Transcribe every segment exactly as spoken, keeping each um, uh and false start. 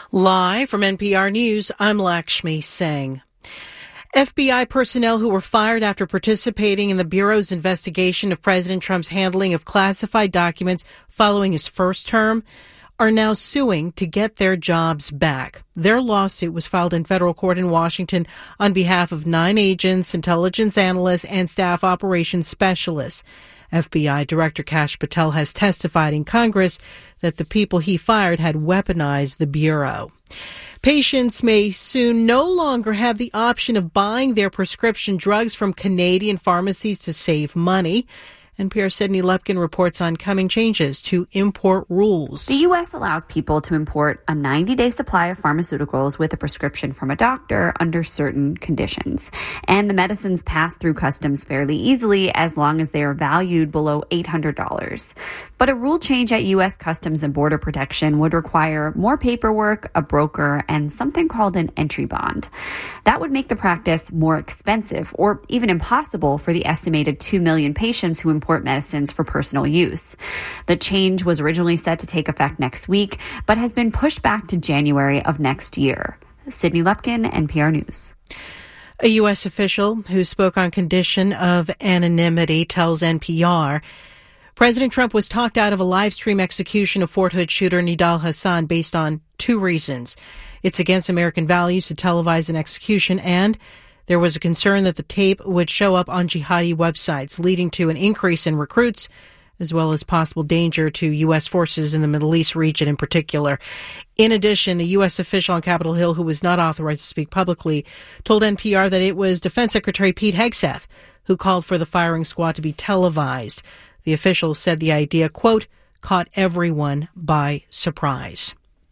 Live from N P R News, I'm Lakshmi Singh. F B I personnel who were fired after participating in the Bureau's investigation of President Trump's handling of classified documents following his first term are now suing to get their jobs back. Their lawsuit was filed in federal court in Washington on behalf of nine agents, intelligence analysts, and staff operations specialists. F B I Director Kash Patel has testified in Congress that the people he fired had weaponized the Bureau. Patients may soon no longer have the option of buying their prescription drugs from Canadian pharmacies to save money. N P R's Sydney Lupkin reports on coming changes to import rules. The U S allows people to import a ninety-day supply of pharmaceuticals with a prescription from a doctor under certain conditions. And the medicines pass through customs fairly easily as long as they are valued below eight hundred dollars. But a rule change at U S Customs and Border Protection would require more paperwork, a broker, and something called an entry bond. That would make the practice more expensive or even impossible for the estimated two million patients who import medicines for personal use. The change was originally set to take effect next week, but has been pushed back to January of next year. Sydney Lupkin, N P R News. A U S official who spoke on condition of anonymity tells N P R President Trump was talked out of a live stream execution of Fort Hood shooter Nidal Hasan based on two reasons. It's against American values to televise an execution, and there was a concern that the tape would show up on jihadi websites, leading to an increase in recruits, as well as possible danger to U S forces in the Middle East region in particular. In addition, a U S official on Capitol Hill who was not authorized to speak publicly told N P R that it was Defense Secretary Pete Hegseth who called for the firing squad to be televised. The official said the idea, quote, caught everyone by surprise.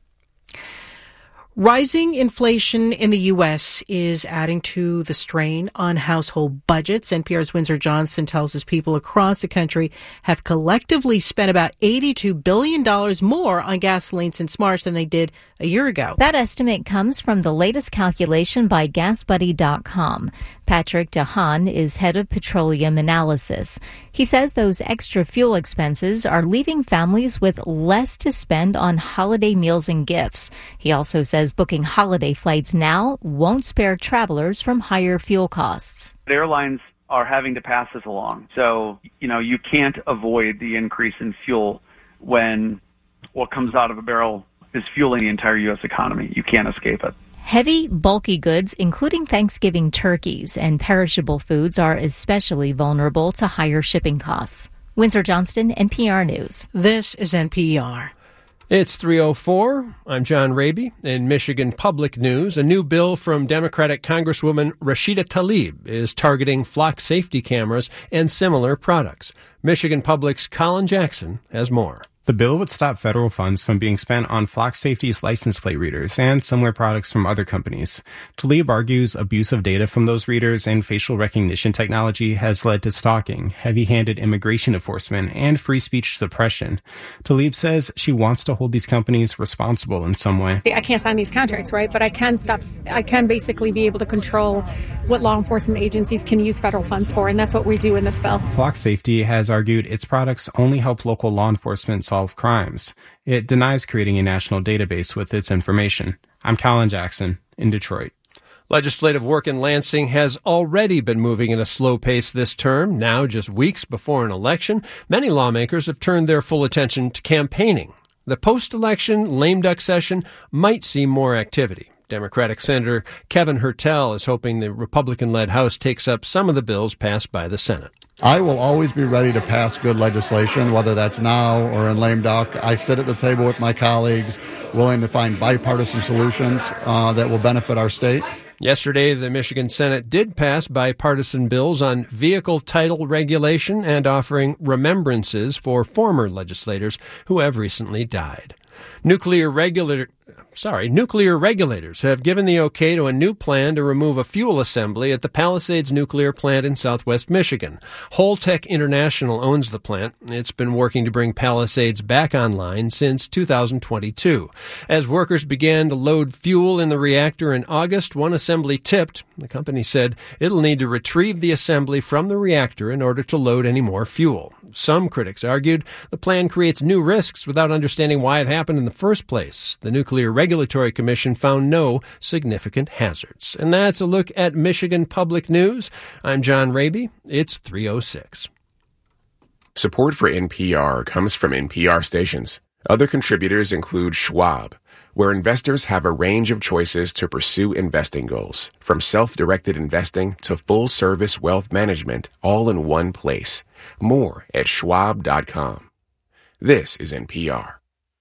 Rising inflation in the U S is adding to the strain on household budgets. N P R's Windsor Johnson tells us people across the country have collectively spent about eighty-two billion dollars more on gasoline since March than they did a year ago. That estimate comes from the latest calculation by gas buddy dot com. Patrick DeHaan is head of petroleum analysis. He says those extra fuel expenses are leaving families with less to spend on holiday meals and gifts. He also says booking holiday flights now won't spare travelers from higher fuel costs. Airlines are having to pass this along. So, you know, you can't avoid the increase in fuel when what comes out of a barrel is fueling the entire U S economy. You can't escape it. Heavy, bulky goods, including Thanksgiving turkeys and perishable foods, are especially vulnerable to higher shipping costs. Windsor Johnston, N P R News. This is N P R. It's three oh four. I'm John Raby. In Michigan Public News, a new bill from Democratic Congresswoman Rashida Tlaib is targeting flock safety cameras and similar products. Michigan Public's Colin Jackson has more. The bill would stop federal funds from being spent on Flock Safety's license plate readers and similar products from other companies. Tlaib argues abuse of data from those readers and facial recognition technology has led to stalking, heavy-handed immigration enforcement, and free speech suppression. Tlaib says she wants to hold these companies responsible in some way. I can't sign these contracts, right? But I can stop. I can basically be able to control what law enforcement agencies can use federal funds for, and that's what we do in this bill. Flock Safety has argued its products only help local law enforcement solve solve crimes. It denies creating a national database with its information. I'm Colin Jackson in Detroit. Legislative work in Lansing has already been moving at a slow pace this term. Now, just weeks before an election, many lawmakers have turned their full attention to campaigning. The post-election lame duck session might see more activity. Democratic Senator Kevin Hertel is hoping the Republican-led House takes up some of the bills passed by the Senate. I will always be ready to pass good legislation, whether that's now or in lame duck. I sit at the table with my colleagues, willing to find bipartisan solutions uh, that will benefit our state. Yesterday, the Michigan Senate did pass bipartisan bills on vehicle title regulation and offering remembrances for former legislators who have recently died. Nuclear regulator, sorry, nuclear regulators have given the okay to a new plan to remove a fuel assembly at the Palisades nuclear plant in southwest Michigan. Holtec International owns the plant. It's been working to bring Palisades back online since two thousand twenty-two. As workers began to load fuel in the reactor in August, one assembly tipped. The company said it'll need to retrieve the assembly from the reactor in order to load any more fuel. Some critics argued the plan creates new risks without understanding why it happened in the first place. The Nuclear Regulatory Commission found no significant hazards. And that's a look at Michigan Public News. I'm John Raby. It's three oh six. Support for N P R comes from N P R stations. Other contributors include Schwab, where investors have a range of choices to pursue investing goals, from self-directed investing to full-service wealth management, all in one place. More at schwab dot com. This is N P R.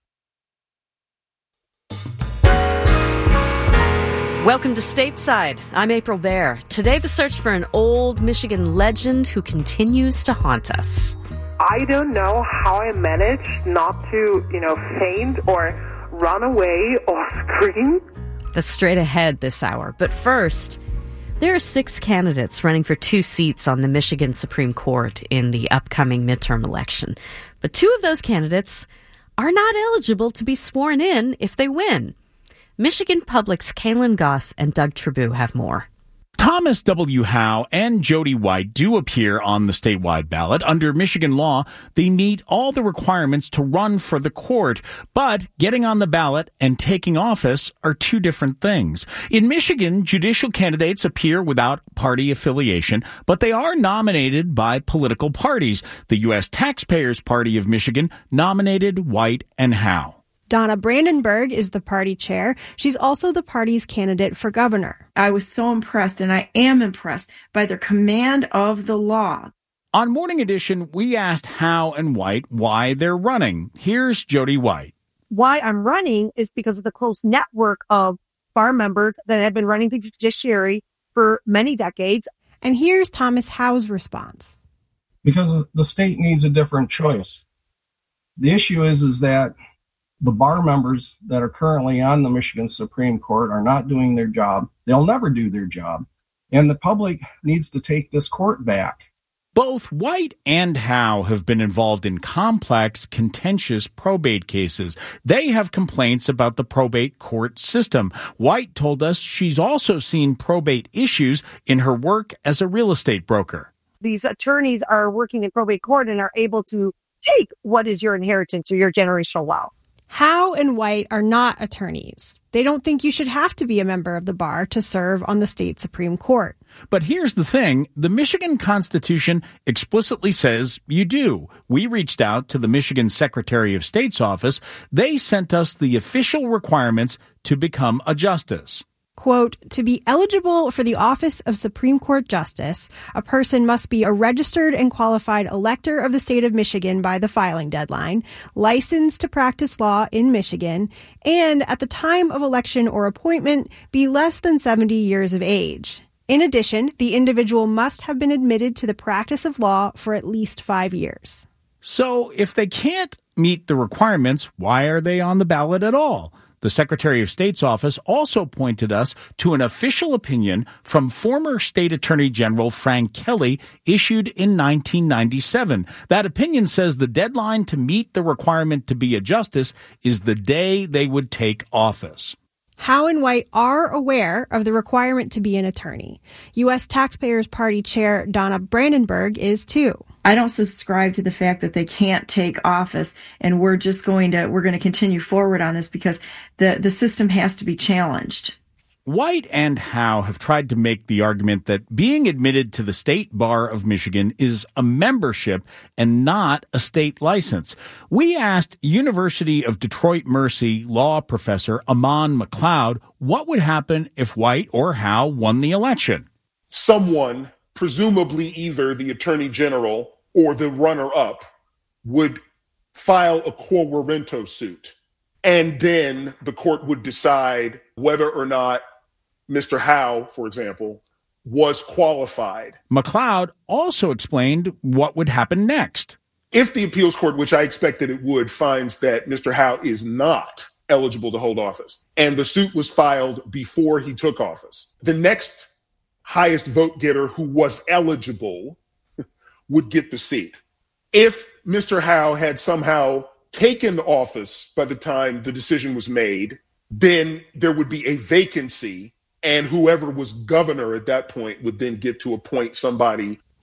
Welcome to Stateside. I'm April Baer. Today, the search for an old Michigan legend who continues to haunt us. I don't know how I managed not to, you know, faint or run away or scream. That's straight ahead this hour. But first, there are six candidates running for two seats on the Michigan Supreme Court in the upcoming midterm election. But two of those candidates are not eligible to be sworn in if they win. Michigan Public's Kaylin Goss and Doug Tribou have more. Thomas W. Howe and Jody White do appear on the statewide ballot. Under Michigan law, they meet all the requirements to run for the court, but getting on the ballot and taking office are two different things. In Michigan, judicial candidates appear without party affiliation, but they are nominated by political parties. The U S Taxpayers Party of Michigan nominated White and Howe. Donna Brandenburg is the party chair. She's also the party's candidate for governor. I was so impressed, and I am impressed, by their command of the law. On Morning Edition, we asked Howe and White why they're running. Here's Jody White. Why I'm running is because of the close network of bar members that have been running the judiciary for many decades. And here's Thomas Howe's response. Because the state needs a different choice. The issue is, is that the bar members that are currently on the Michigan Supreme Court are not doing their job. They'll never do their job. And the public needs to take this court back. Both White and Howe have been involved in complex, contentious probate cases. They have complaints about the probate court system. White told us she's also seen probate issues in her work as a real estate broker. These attorneys are working in probate court and are able to take what is your inheritance or your generational wealth. Howe and White are not attorneys. They don't think you should have to be a member of the bar to serve on the state Supreme Court. But here's the thing. The Michigan Constitution explicitly says you do. We reached out to the Michigan Secretary of State's office. They sent us the official requirements to become a justice. Quote, to be eligible for the office of Supreme Court Justice, a person must be a registered and qualified elector of the state of Michigan by the filing deadline, licensed to practice law in Michigan, and at the time of election or appointment, be less than seventy years of age. In addition, the individual must have been admitted to the practice of law for at least five years. So if they can't meet the requirements, why are they on the ballot at all? The Secretary of State's office also pointed us to an official opinion from former State Attorney General Frank Kelly issued in nineteen ninety-seven. That opinion says the deadline to meet the requirement to be a justice is the day they would take office. Howe and White are aware of the requirement to be an attorney. U S Taxpayers Party Chair Donna Brandenburg is too. I don't subscribe to the fact that they can't take office, and we're just going to we're going to continue forward on this because the, the system has to be challenged. White and Howe have tried to make the argument that being admitted to the State Bar of Michigan is a membership and not a state license. We asked University of Detroit Mercy law professor Aman McLeod what would happen if White or Howe won the election. Someone, presumably either the Attorney General or the runner-up, would file a quo warranto suit. And then the court would decide whether or not Mister Howe, for example, was qualified. McLeod also explained what would happen next. If the appeals court, which I expected it would, finds that Mister Howe is not eligible to hold office, and the suit was filed before he took office, the next highest vote getter who was eligible would get the seat. If Mister Howe had somehow taken office by the time the decision was made, then there would be a vacancy, and whoever was governor at that point would then get to appoint somebody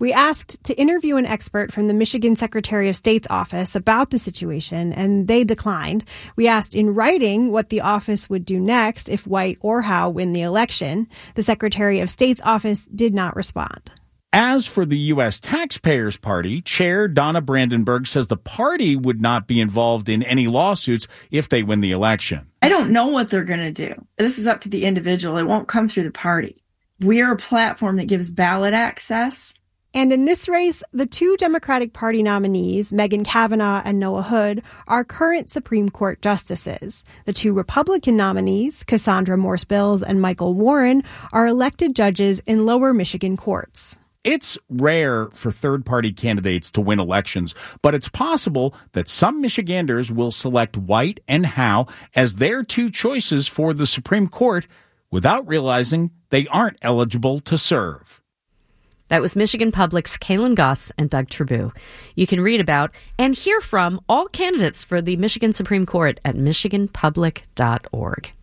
We asked to interview an expert from the Michigan Secretary of State's office about the situation, and they declined. We asked in writing what the office would do next if White or Howe win the election. The Secretary of State's office did not respond. As for the U S Taxpayers Party, Chair Donna Brandenburg says the party would not be involved in any lawsuits if they win the election. I don't know what they're going to do. This is up to the individual. It won't come through the party. We are a platform that gives ballot access. And in this race, the two Democratic Party nominees, Megan Kavanaugh and Noah Hood, are current Supreme Court justices. The two Republican nominees, Cassandra Morse-Bills and Michael Warren, are elected judges in lower Michigan courts. It's rare for third-party candidates to win elections, but it's possible that some Michiganders will select White and Howe as their two choices for the Supreme Court without realizing they aren't eligible to serve. That was Michigan Public's Kaylin Goss and Doug Trabue. You can read about and hear from all candidates for the Michigan Supreme Court at michigan public dot org.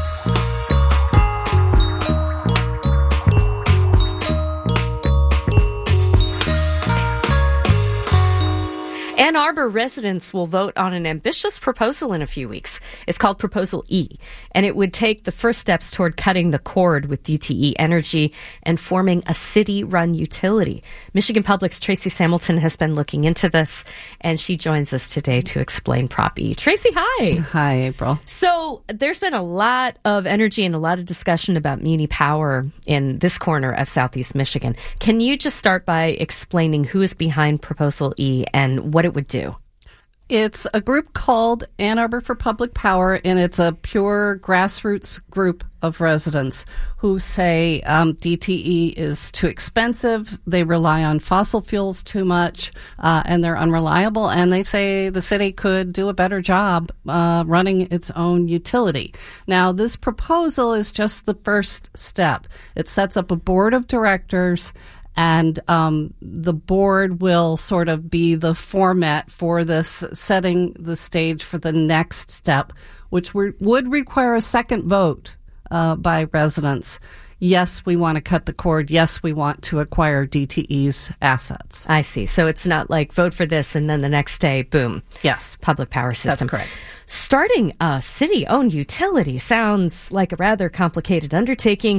Ann Arbor residents will vote on an ambitious proposal in a few weeks. It's called Proposal E, and it would take the first steps toward cutting the cord with D T E Energy and forming a city-run utility. Michigan Public's Tracy Samilton has been looking into this, and she joins us today to explain Prop E. Tracy, hi. Hi, April. So there's been a lot of energy and a lot of discussion about muni power in this corner of Southeast Michigan. Can you just start by explaining who is behind Proposal E and what it would do? It's a group called Ann Arbor for Public Power, and it's a pure grassroots group of residents who say um, D T E is too expensive, they rely on fossil fuels too much, uh, and they're unreliable, and they say the city could do a better job uh, running its own utility. Now, this proposal is just the first step. It sets up a board of directors, and um, the board will sort of be the format for this, setting the stage for the next step, which re- would require a second vote uh, by residents. Yes, we want to cut the cord. Yes, we want to acquire D T E's assets. I see. So it's not like vote for this and then the next day, boom. Yes. Public power system. That's correct. Starting a city-owned utility sounds like a rather complicated undertaking.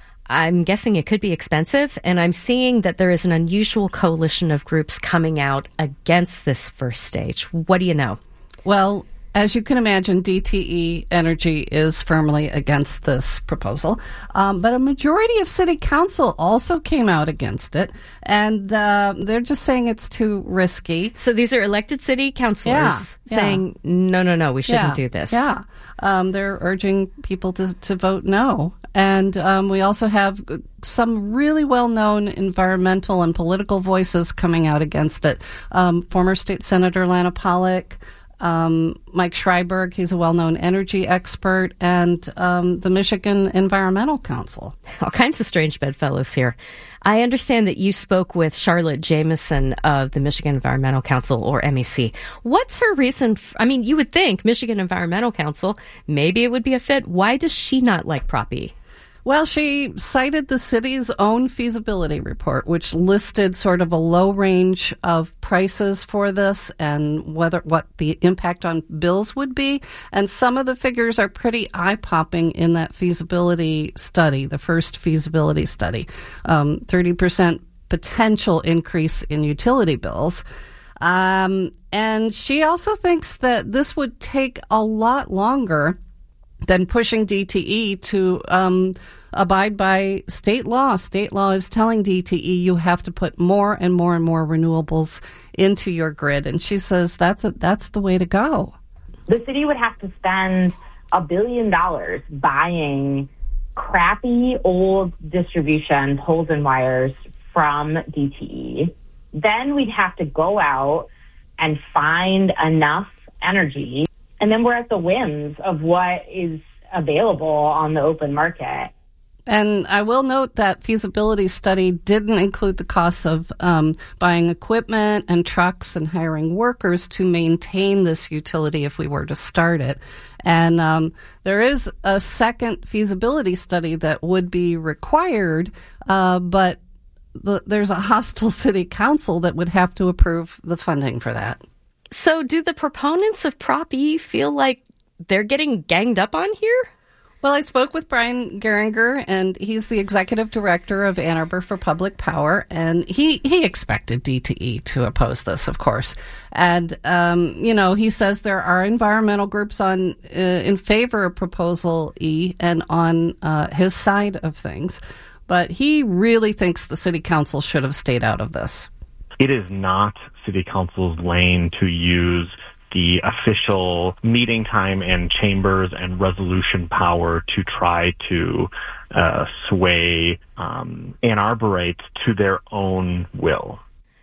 I'm guessing it could be expensive, and I'm seeing that there is an unusual coalition of groups coming out against this first stage. What do you know? Well, as you can imagine, D T E Energy is firmly against this proposal, um, but a majority of city council also came out against it, and uh, they're just saying it's too risky. So these are elected city councilors yeah, saying, yeah. no, no, no, we shouldn't yeah, do this. Yeah, um, they're urging people to, to vote no. And um, we also have some really well-known environmental and political voices coming out against it. Um, former State Senator Lana Pollock, um, Mike Schreiberg, he's a well-known energy expert, and um, the Michigan Environmental Council. All kinds of strange bedfellows here. I understand that you spoke with Charlotte Jameson of the Michigan Environmental Council, or M E C. What's her reason? F- I mean, you would think Michigan Environmental Council, maybe it would be a fit. Why does she not like Prop E? Well, she cited the city's own feasibility report, which listed sort of a low range of prices for this and whether what the impact on bills would be. And some of the figures are pretty eye-popping in that feasibility study, the first feasibility study. Um, thirty percent potential increase in utility bills. Um, and she also thinks that this would take a lot longer than pushing D T E to um, abide by state law. State law is telling D T E you have to put more and more and more renewables into your grid. And she says that's a, that's the way to go. The city would have to spend a billion dollars buying crappy old distribution poles and wires from D T E. Then we'd have to go out and find enough energy. And then we're at the whims of what is available on the open market. And I will note that feasibility study didn't include the costs of um, buying equipment and trucks and hiring workers to maintain this utility if we were to start it. And um, there is a second feasibility study that would be required, uh, but the, there's a hostile city council that would have to approve the funding for that. So do the proponents of Prop E feel like they're getting ganged up on here? Well, I spoke with Brian Geringer, and he's the executive director of Ann Arbor for Public Power, and he, he expected D T E to oppose this, of course. And, um, you know, he says there are environmental groups on uh, in favor of Proposal E and on uh, his side of things. But he really thinks the city council should have stayed out of this. It is not city council's lane to use the official meeting time and chambers and resolution power to try to uh, sway um, Ann Arborites to their own will.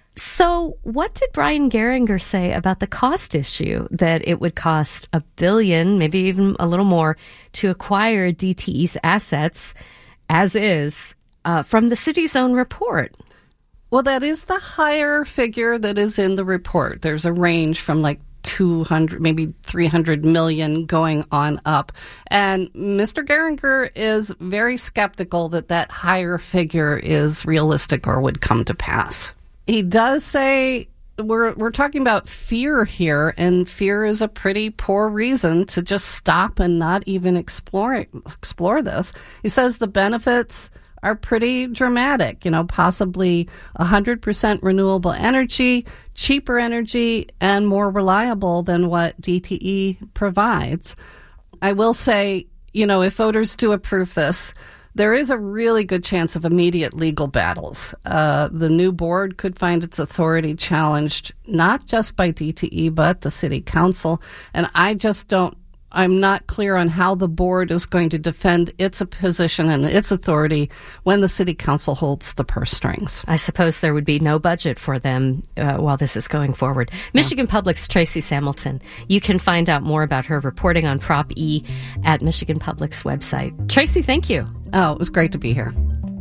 So what did Brian Geringer say about the cost issue, that it would cost a billion, maybe even a little more, to acquire D T E's assets as is uh, from the city's own report? Well, that is the higher figure that is in the report. There's a range from like two hundred, maybe three hundred million going on up. And Mister Geringer is very skeptical that that higher figure is realistic or would come to pass. He does say we're we're talking about fear here, and fear is a pretty poor reason to just stop and not even explore explore this. He says the benefits are pretty dramatic, you know, possibly one hundred percent renewable energy, cheaper energy, and more reliable than what D T E provides. I will say, you know, if voters do approve this, there is a really good chance of immediate legal battles. Uh, the new board could find its authority challenged, not just by D T E, but the city council. And I just don't I'm not clear on how the board is going to defend its position and its authority when the city council holds the purse strings. I suppose there would be no budget for them uh, while this is going forward. Michigan yeah. Public's Tracy Samilton. You can find out more about her reporting on Prop E at Michigan Public's website. Tracy, thank you. Oh, it was great to be here.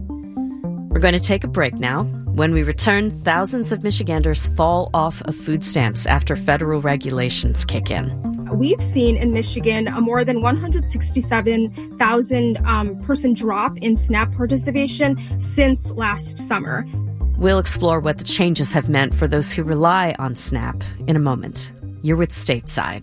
We're going to take a break now. When we return, thousands of Michiganders fall off of food stamps after federal regulations kick in. We've seen in Michigan a more than one hundred sixty-seven thousand um, person drop in SNAP participation since last summer. We'll explore what the changes have meant for those who rely on SNAP in a moment. You're with Stateside.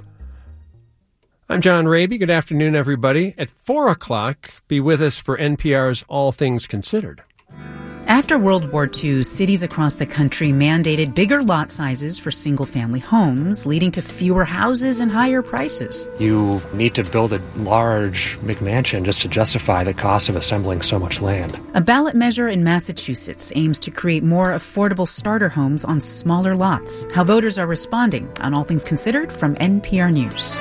I'm John Raby. Good afternoon, everybody. At four o'clock, be with us for N P R's All Things Considered. After World War Two, cities across the country mandated bigger lot sizes for single-family homes, leading to fewer houses and higher prices. You need to build a large McMansion just to justify the cost of assembling so much land. A ballot measure in Massachusetts aims to create more affordable starter homes on smaller lots. How voters are responding on All Things Considered from N P R News.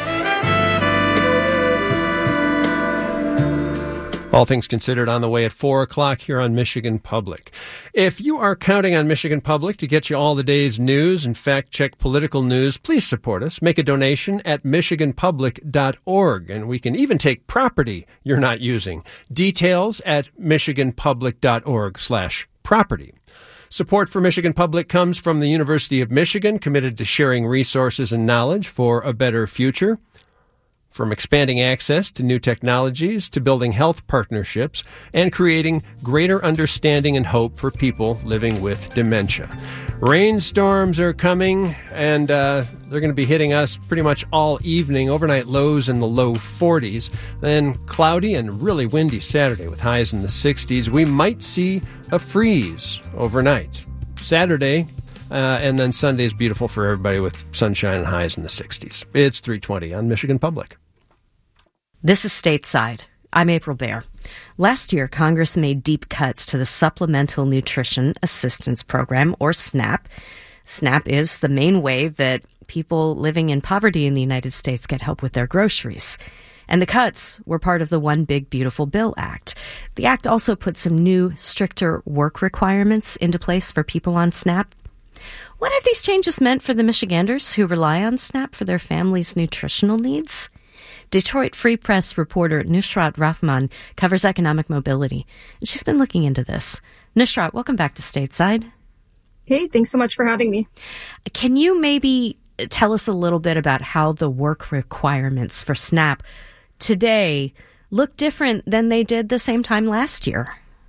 All Things Considered on the way at four o'clock here on Michigan Public. If you are counting on Michigan Public to get you all the day's news and fact-check political news, please support us. Make a donation at michigan public dot org, and we can even take property you're not using. Details at michigan public dot org slash property. Support for Michigan Public comes from the University of Michigan, committed to sharing resources and knowledge for a better future. From expanding access to new technologies to building health partnerships and creating greater understanding and hope for people living with dementia. Rainstorms are coming, and uh, they're going to be hitting us pretty much all evening. Overnight lows in the low forties. Then cloudy and really windy Saturday with highs in the sixties. We might see a freeze overnight. Saturday, Uh, and then Sunday is beautiful for everybody with sunshine and highs in the sixties. It's three twenty on Michigan Public. This is Stateside. I'm April Baer. Last year, Congress made deep cuts to the Supplemental Nutrition Assistance Program, or SNAP. SNAP is the main way that people living in poverty in the United States get help with their groceries. And the cuts were part of the One Big Beautiful Bill Act. The act also put some new, stricter work requirements into place for people on SNAP. What have these changes meant for the Michiganders who rely on SNAP for their family's nutritional needs? Detroit Free Press reporter Nusrat Rahman covers economic mobility, and she's been looking into this. Nusrat, welcome back to Stateside. Hey, thanks so much for having me. Can you maybe tell us a little bit about how the work requirements for SNAP today look different than they did the same time last year?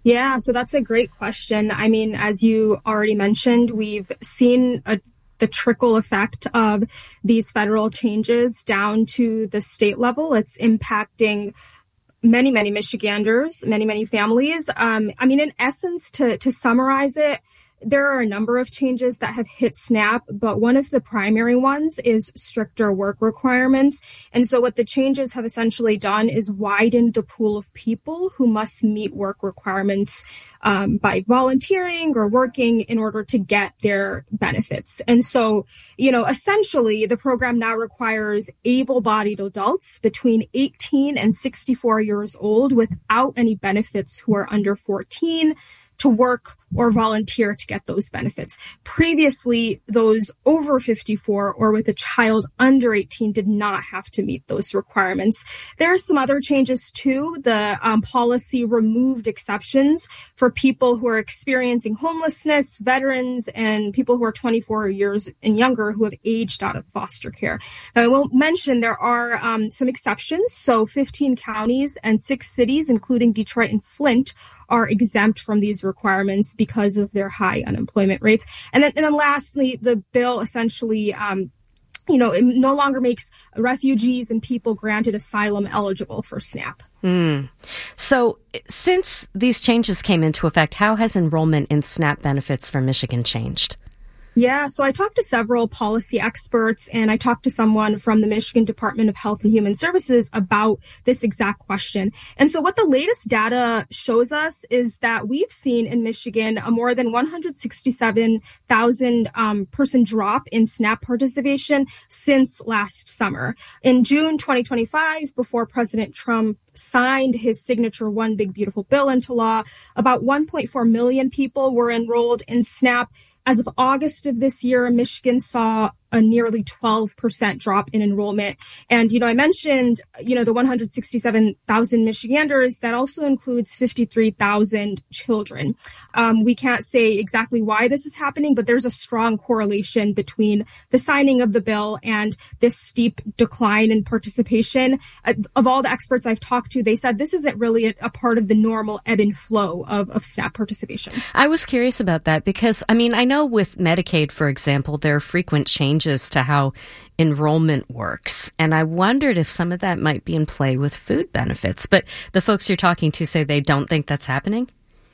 Yeah, so that's a great question. I mean, as you already mentioned, we've seen a the trickle effect of these federal changes down to the state level. It's impacting many, many Michiganders, many, many families. Um, I mean, in essence, to, to summarize it, there are a number of changes that have hit SNAP, but one of the primary ones is stricter work requirements. And so what the changes have essentially done is widened the pool of people who must meet work requirements um, by volunteering or working in order to get their benefits. And so, you know, essentially the program now requires able-bodied adults between eighteen and sixty-four years old without any benefits who are under fourteen to work or volunteer to get those benefits. Previously, those over fifty-four or with a child under eighteen did not have to meet those requirements. There are some other changes too. The um, policy removed exceptions for people who are experiencing homelessness, veterans, and people who are twenty-four years and younger who have aged out of foster care. Now, I will mention there are um, some exceptions. So fifteen counties and six cities, including Detroit and Flint, are exempt from these requirements because of their high unemployment rates. And then, and then lastly, the bill essentially, um, you know, it no longer makes refugees and people granted asylum eligible for SNAP. Mm. So since these changes came into effect, how has enrollment in SNAP benefits for Michigan changed? Yeah, so I talked to several policy experts and I talked to someone from the Michigan Department of Health and Human Services about this exact question. And so what the latest data shows us is that we've seen in Michigan a more than one hundred sixty-seven thousand um, person drop in SNAP participation since last summer. In June twenty twenty-five, before President Trump signed his signature One Big Beautiful Bill into law, about one point four million people were enrolled in SNAP. As of August of this year, Michigan saw a nearly twelve percent drop in enrollment. And, you know, I mentioned, you know, the one hundred sixty-seven thousand Michiganders, that also includes fifty-three thousand children. Um, we can't say exactly why this is happening, but there's a strong correlation between the signing of the bill and this steep decline in participation. Uh, of all the experts I've talked to, they said this isn't really a, a part of the normal ebb and flow of, of SNAP participation. I was curious about that because, I mean, I know with Medicaid, for example, there are frequent changes to how enrollment works. And I wondered if some of that might be in play with food benefits. But the folks you're talking to say they don't think that's happening?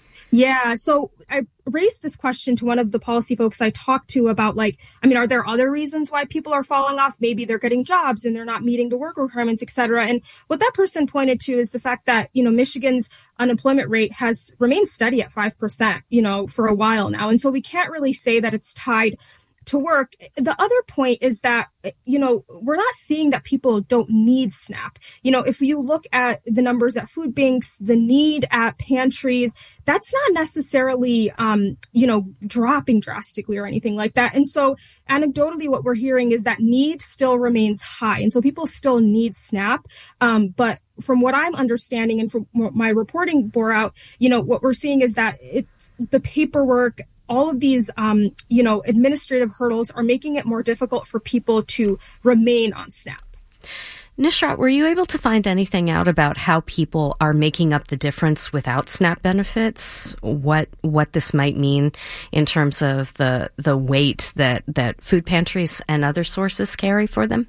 Yeah. So I raised this question to one of the policy folks I talked to about, like, I mean, are there other reasons why people are falling off? Maybe they're getting jobs and they're not meeting the work requirements, et cetera. And what that person pointed to is the fact that, you know, Michigan's unemployment rate has remained steady at five percent, you know, for a while now. And so we can't really say that it's tied to work. The other point is that, you know, we're not seeing that people don't need SNAP. You know, if you look at the numbers at food banks, the need at pantries, that's not necessarily, um, you know, dropping drastically or anything like that. And so anecdotally, what we're hearing is that need still remains high. And so people still need SNAP. Um, but from what I'm understanding and from what my reporting bore out, you know, what we're seeing is that it's the paperwork, all of these, um, you know, administrative hurdles are making it more difficult for people to remain on SNAP. Nishrat, were you able to find anything out about how people are making up the difference without SNAP benefits? What what this might mean in terms of the the weight that, that food pantries and other sources carry for them?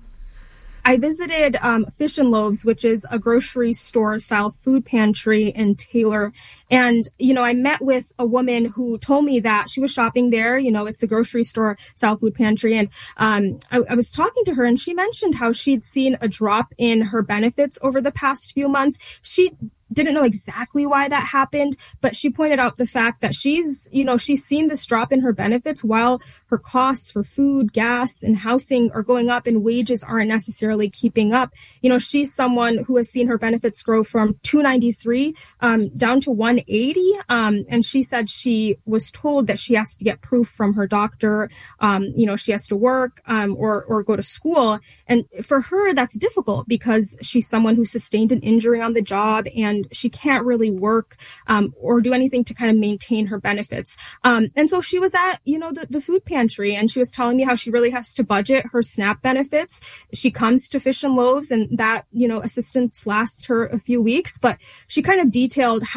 I visited um, Fish and Loaves, which is a grocery store style food pantry in Taylor. And, you know, I met with a woman who told me that she was shopping there. You know, it's a grocery store style food pantry. And um, I, I was talking to her and she mentioned how she'd seen a drop in her benefits over the past few months. She didn't know exactly why that happened, but she pointed out the fact that she's, you know, she's seen this drop in her benefits while her costs for food, gas, and housing are going up and wages aren't necessarily keeping up. You know, she's someone who has seen her benefits grow from two ninety-three um, down to one eighty. Um, and she said she was told that she has to get proof from her doctor. Um, you know, she has to work um, or, or go to school. And for her, that's difficult because she's someone who sustained an injury on the job and she can't really work um, or do anything to kind of maintain her benefits. Um, and so she was at, you know, the, the food pantry and she was telling me how she really has to budget her SNAP benefits. She comes to Fish and Loaves and that, you know, assistance lasts her a few weeks, but she kind of detailed how difficult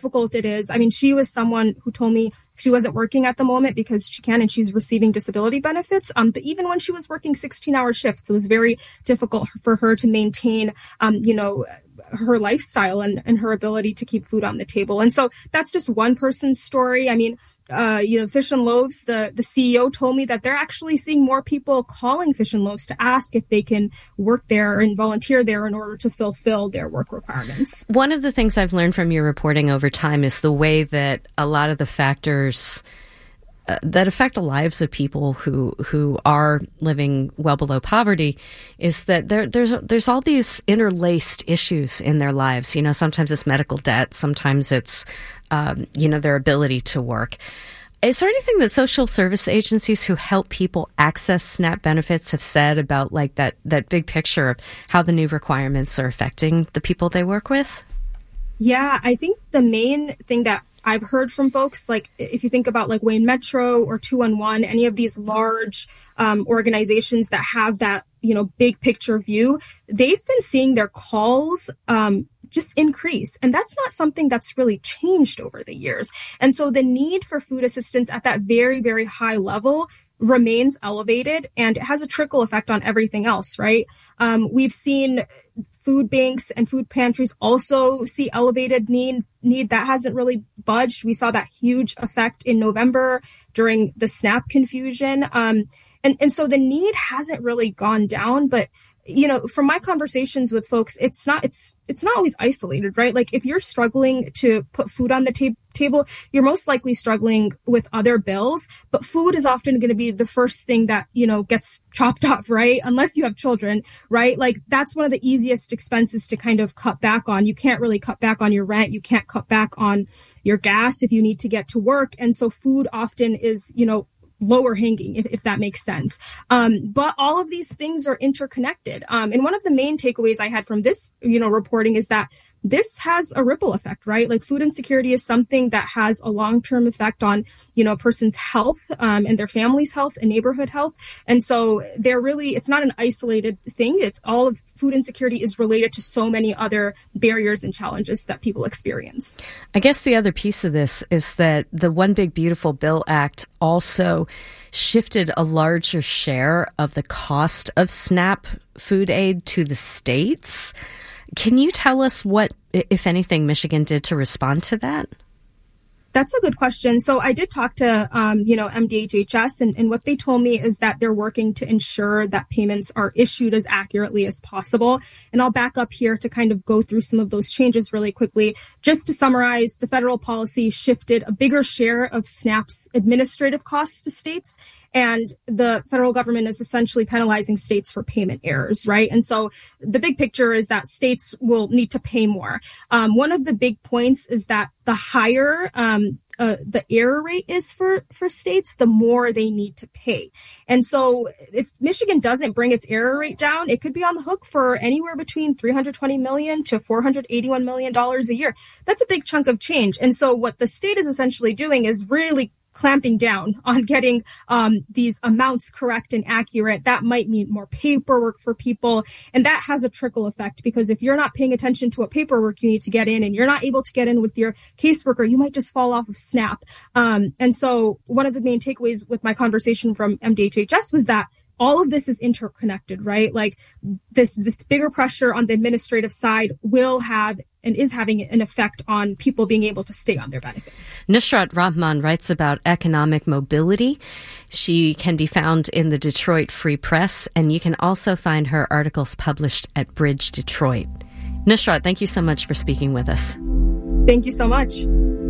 difficult it is. I mean, she was someone who told me she wasn't working at the moment because she can and she's receiving disability benefits. Um, but even when she was working sixteen hour shifts, it was very difficult for her to maintain, um, you know, her lifestyle and, and her ability to keep food on the table. And so that's just one person's story. I mean, uh, you know, Fish and Loaves, the, the C E O told me that they're actually seeing more people calling Fish and Loaves to ask if they can work there and volunteer there in order to fulfill their work requirements. One of the things I've learned from your reporting over time is the way that a lot of the factors Uh, that affect the lives of people who who are living well below poverty is that there there's there's all these interlaced issues in their lives. You know, sometimes it's medical debt, sometimes it's um, you know their ability to work. Is there anything that social service agencies who help people access SNAP benefits have said about like that that big picture of how the new requirements are affecting the people they work with? Yeah, I think the main thing that I've heard from folks, like if you think about like Wayne Metro or two one one, any of these large um, organizations that have that, you know, big picture view, they've been seeing their calls um, just increase. And that's not something that's really changed over the years. And so the need for food assistance at that very, very high level remains elevated, and it has a trickle effect on everything else, right? Um, we've seen food banks and food pantries also see elevated need need that hasn't really budged. We saw that huge effect in November during the SNAP confusion. Um, and, and so the need hasn't really gone down, but you know, from my conversations with folks, it's not, it's, it's not always isolated, right? Like if you're struggling to put food on the ta- table, you're most likely struggling with other bills, but food is often going to be the first thing that, you know, gets chopped off, right? Unless you have children, right? Like that's one of the easiest expenses to kind of cut back on. You can't really cut back on your rent. You can't cut back on your gas if you need to get to work. And so food often is, you know, lower hanging, if, if that makes sense. Um, but all of these things are interconnected. Um, and one of the main takeaways I had from this, you know, reporting is that this has a ripple effect, right? Like food insecurity is something that has a long-term effect on, you know, a person's health um, and their family's health and neighborhood health. And so they're really, it's not an isolated thing. It's all of food insecurity is related to so many other barriers and challenges that people experience. I guess the other piece of this is that the One Big Beautiful Bill Act also shifted a larger share of the cost of SNAP food aid to the states. Can you tell us what, if anything, Michigan did to respond to that? That's a good question. So I did talk to, um, you know, M D H H S, and, and what they told me is that they're working to ensure that payments are issued as accurately as possible. And I'll back up here to kind of go through some of those changes really quickly. Just to summarize, the federal policy shifted a bigger share of SNAP's administrative costs to states, and the federal government is essentially penalizing states for payment errors, right? And so the big picture is that states will need to pay more. Um, one of the big points is that the higher um, uh, the error rate is for, for states, the more they need to pay. And so if Michigan doesn't bring its error rate down, it could be on the hook for anywhere between three hundred twenty million dollars to four hundred eighty-one million dollars a year. That's a big chunk of change. And so what the state is essentially doing is really clamping down on getting um, these amounts correct and accurate. That might mean more paperwork for people. And that has a trickle effect, because if you're not paying attention to what paperwork you need to get in and you're not able to get in with your caseworker, you might just fall off of SNAP. Um, and so one of the main takeaways with my conversation from M D H H S was that all of this is interconnected, right? Like this, this bigger pressure on the administrative side will have and is having an effect on people being able to stay on their benefits. Nusrat Rahman writes about economic mobility. She can be found in the Detroit Free Press, and you can also find her articles published at Bridge Detroit. Nusrat, thank you so much for speaking with us. Thank you so much.